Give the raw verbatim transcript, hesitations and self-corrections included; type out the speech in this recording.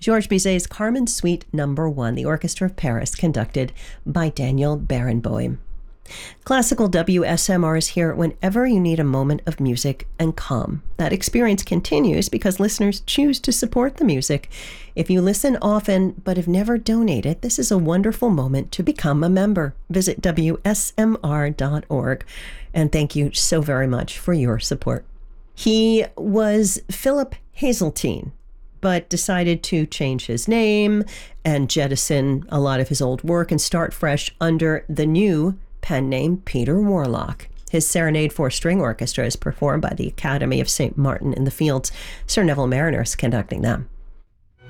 Georges Bizet's Carmen Suite Number One, the Orchestra of Paris, conducted by Daniel Barenboim. Classical W S M R is here whenever you need a moment of music and calm. That experience continues because listeners choose to support the music. If you listen often but have never donated, this is a wonderful moment to become a member. Visit W S M R dot org. And thank you so very much for your support. He was Philip Hazeltine, but decided to change his name and jettison a lot of his old work and start fresh under the new pen name Peter Warlock. His Serenade for String Orchestra is performed by the Academy of Saint Martin in the Fields. Sir Neville Mariner is conducting them.